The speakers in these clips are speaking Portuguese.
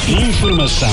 Informação.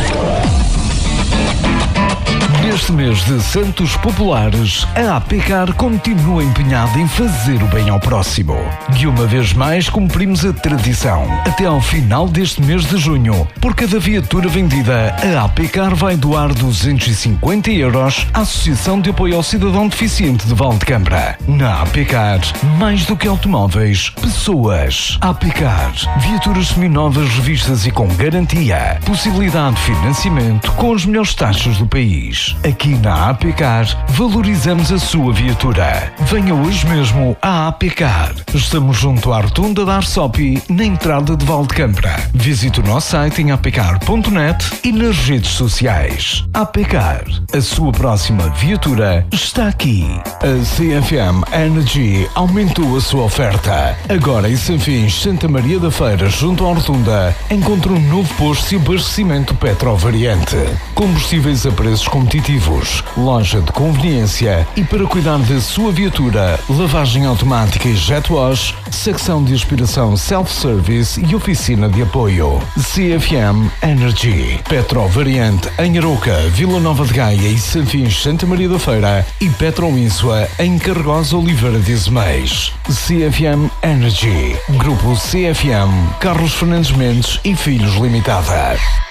Neste mês de Santos Populares, a APCAR continua empenhada em fazer o bem ao próximo. E uma vez mais cumprimos a tradição. Até ao final deste mês de junho, por cada viatura vendida, a APCAR vai doar 250 euros à Associação de Apoio ao Cidadão Deficiente de Valdecambra. Na APCAR, mais do que automóveis, pessoas. APCAR, viaturas seminovas revistas e com garantia. Possibilidade de financiamento com as melhores taxas do país. Aqui na APCAR, valorizamos a sua viatura. Venha hoje mesmo à APCAR. Estamos junto à rotunda da Arsopi, na entrada de Valdecambra. Visite o nosso site em apcar.net e nas redes sociais. APCAR, a sua próxima viatura está aqui. A CFM Energy aumentou a sua oferta. Agora em Sanfins, Santa Maria da Feira, junto à rotunda, encontra um novo posto de abastecimento Petrovariante. Combustíveis a preços competitivos, loja de conveniência e para cuidar da sua viatura, lavagem automática e jet wash, secção de aspiração self-service e oficina de apoio. CFM Energy. Petrovariante em Arouca, Vila Nova de Gaia e Sanfins, Santa Maria da Feira e Petroínsua em Carregosa, Oliveira de Azeméis. CFM Energy. Grupo CFM, Carlos Fernandes Mendes e Filhos Limitada.